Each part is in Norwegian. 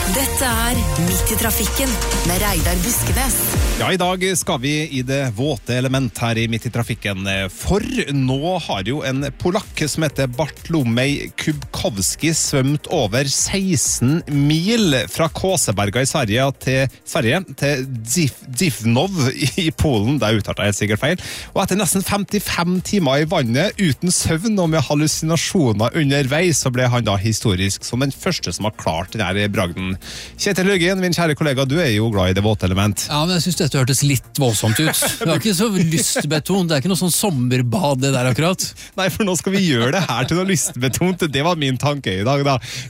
Dette Midt i trafikken med Reidar Buskenes. Ja, i dag skal vi i det våte element her i Midt i trafikken. For nå har jo en polakk som heter Bartlomiej Kubkowski svømt over 16 mil fra Kåseberga i Sverige til Dziwnów i Polen. Det uttalt jeg helt sikkert feil. Og etter nesten 55 timer i vannet uten søvn og med hallusinasjoner underveis, så ble han da historisk som den første som har klart denne bragden. Kjetil Høgen, min kjære kollega, du jo glad i det våte element. Ja, men jeg synes dette hørtes litt voldsomt ut. Det var ikke så lystbetont, det ikke noe sånn sommerbad det der akkurat. Nei, for nå skal vi gjøre det her til noe lystbetont. Det var min tanke i dag da.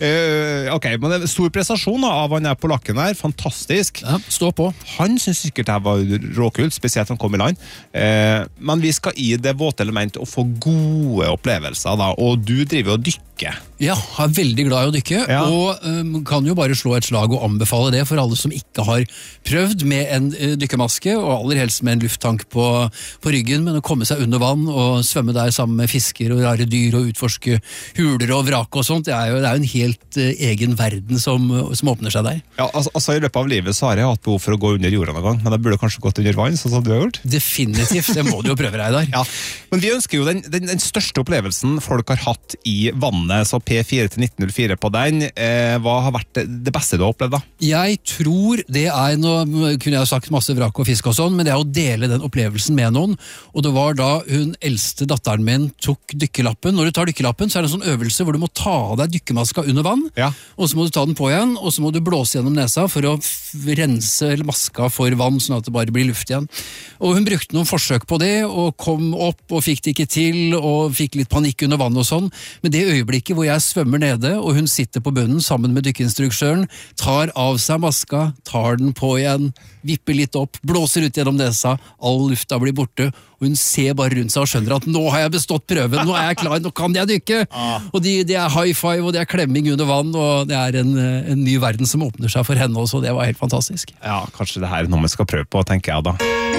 Ok, men det stor prestasjon av han her polakken her, fantastisk. Ja, stå på. Han synes sikkert det var råkult, spesielt han kom i land. Men vi skal i det våte element og få gode opplevelser da, og du driver og dykker. Ja, jeg er veldig glad i å dykke, ja. Og kan jo bare slå et slag og anbefale det for alle som ikke har prøvd med en dykkermaske, og aller helst med en lufttank på ryggen, men å komme seg under vann og svømme der sammen med fisker og rare dyr og utforske huler og vrak og sånt, det jo en helt egen verden som åpner seg der. Ja, altså i løpet av livet så har jeg hatt behov for å gå under jorda noen gang, men jeg burde kanskje gått under vann, sånn som du har gjort. Definitivt, det må du jo prøve deg der. Ja, men vi ønsker jo den største opplevelsen folk har hatt i vannet, så P4 til 1904 på den. Hva har vært det beste du har opplevd da? Jeg tror det nå kunne jeg sagt masse vrak og fisk og sånn, men det å dele den opplevelsen med noen, og det var da hun eldste datteren min tok dykkerlappen. Når du tar dykkerlappen, så det en sånn øvelse hvor du må ta av deg dykkermaska under vann, ja. Og så må du ta den på igjen, og så må du blåse gjennom nesa for å rense maska for vann, sånn at det bare blir luft igjen. Og hun brukte noen forsøk på det, og kom opp og fikk det ikke til, og fikk litt panikk under vann og sånn, men det øyeblikket hvor jeg svømmer nede, og hun sitter på bunnen sammen med dykkeinstruktøren, tar av seg maska, tar den på igjen, vipper litt opp, blåser ut gjennom nesa, all lufta blir borte, og hun ser bare rundt seg og skjønner at nå har jeg bestått prøven, nå jeg klar, nå kan jeg dykke! Og det high five, og det klemming under vann, og det en ny verden som åpner seg for henne også, det var helt fantastisk. Ja, kanskje det her er noe vi skal prøve på, tenker jeg da.